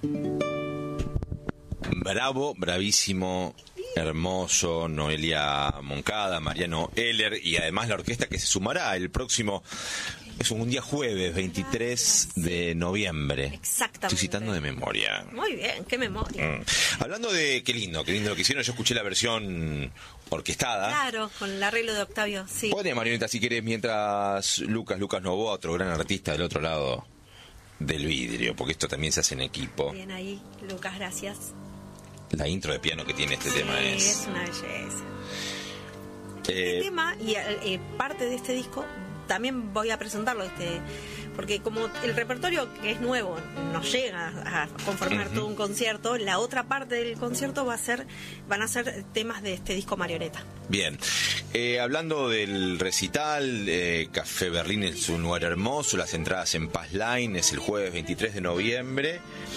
Bravo, bravísimo, hermoso, Noelia Moncada, Mariano Heller, y además la orquesta que se sumará el próximo, es un día jueves, 23 de noviembre. Exactamente. Estoy citando de memoria. Muy bien, qué memoria. Hablando de qué lindo lo que hicieron, yo escuché la versión orquestada. Claro, con el arreglo de Octavio, sí. Pone, Marioneta, si querés, mientras Lucas Novoa, otro gran artista del otro lado del vidrio, porque esto también se hace en equipo. Bien ahí, Lucas, gracias. La intro de piano que tiene este tema es una belleza. Este tema y parte de este disco también voy a presentarlo, porque como el repertorio que es nuevo nos llega a conformar todo un concierto, la otra parte del concierto van a ser temas de este disco Marioneta. Bien, hablando del recital, Café Berlín es un lugar hermoso, las entradas en Paz Line, es el jueves 23 de noviembre.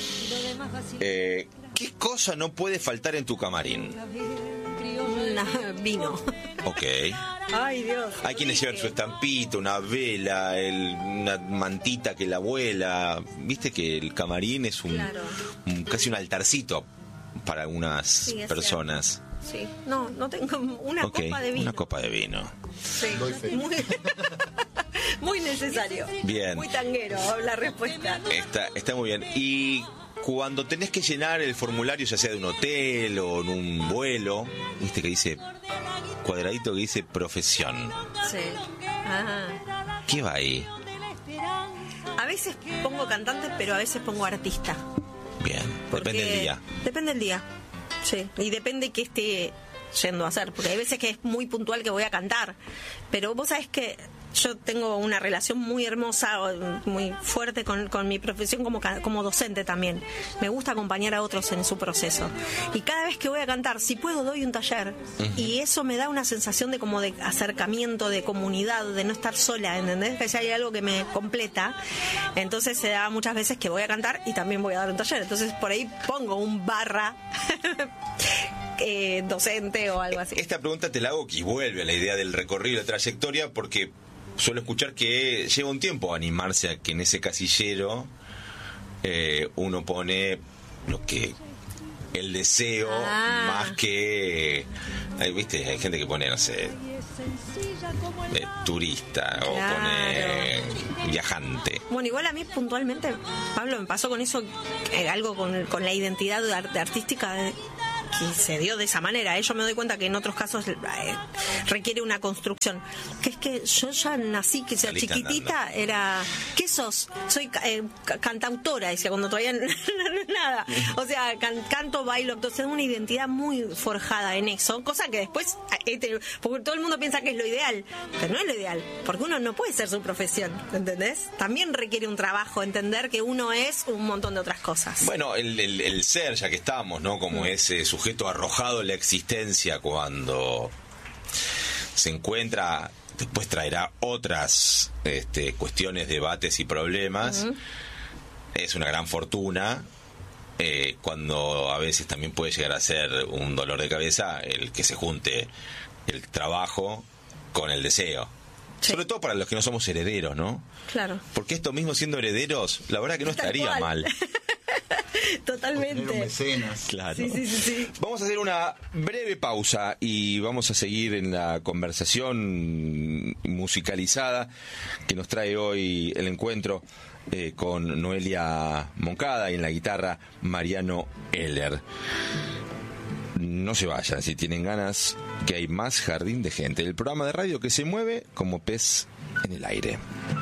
¿Qué cosa no puede faltar en tu camarín? Vino. Ok. Ay, Dios. Hay quienes llevan su estampito, una vela, una mantita que la vuela. Viste que el camarín es casi un altarcito para algunas personas. Sí, no tengo una copa de vino. Una copa de vino. Sí, muy necesario. Bien. Muy tanguero la respuesta. Está muy bien. Y cuando tenés que llenar el formulario, ya sea de un hotel o en un vuelo, viste que dice cuadradito que dice profesión. Sí. Ajá. ¿Qué va ahí? A veces pongo cantante, pero a veces pongo artista. Bien, depende del día. Depende del día, sí. Y depende qué esté yendo a hacer, porque hay veces que es muy puntual que voy a cantar, pero vos sabés que yo tengo una relación muy hermosa, muy fuerte con mi profesión como docente también. Me gusta acompañar a otros en su proceso. Y cada vez que voy a cantar, si puedo, doy un taller. Y eso me da una sensación de como de acercamiento, de comunidad, de no estar sola, ¿entendés? Que si hay algo que me completa. Entonces se da muchas veces que voy a cantar y también voy a dar un taller. Entonces por ahí pongo un barra docente o algo así. Esta pregunta te la hago que vuelve a la idea del recorrido, de trayectoria, porque suelo escuchar que lleva un tiempo animarse a que en ese casillero uno pone lo que el deseo más que viste, hay gente que pone, no sé, turista o pone viajante. Bueno, igual a mí puntualmente, Pablo, me pasó con eso, algo con la identidad artística que se dio de esa manera. Yo me doy cuenta que en otros casos requiere una construcción. Que es que yo ya nací, que sea chiquitita, era... ¿Qué sos? Soy cantautora, decía, cuando todavía no nada. O sea, canto, bailo, entonces una identidad muy forjada en eso. Cosa que después, porque todo el mundo piensa que es lo ideal, pero no es lo ideal. Porque uno no puede ser su profesión, ¿entendés? También requiere un trabajo, entender que uno es un montón de otras cosas. Bueno, el ser, ya que estamos, ¿no? Como ese sujeto arrojado en la existencia, cuando se encuentra, después traerá otras cuestiones, debates y problemas. Es una gran fortuna, cuando a veces también puede llegar a ser un dolor de cabeza el que se junte el trabajo con el deseo. Sí. Sobre todo para los que no somos herederos, ¿no? Claro. Porque esto mismo siendo herederos, la verdad que no estaría mal. Totalmente. Mecenas. Claro. Sí. Vamos a hacer una breve pausa y vamos a seguir en la conversación musicalizada que nos trae hoy el encuentro con Noelia Moncada y en la guitarra Mariano Heller. No se vayan si tienen ganas, que hay más Jardín de Gente, el programa de radio que se mueve como pez en el aire.